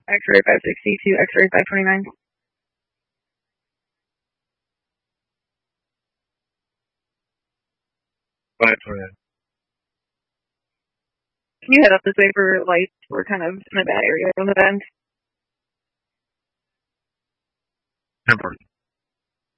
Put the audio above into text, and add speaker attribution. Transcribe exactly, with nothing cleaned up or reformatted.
Speaker 1: X-ray five sixty to X-ray five twenty-nine.
Speaker 2: five twenty-nine.
Speaker 1: Can you head up this way for lights? We're kind of in a bad area on the bend.
Speaker 2: ten forty.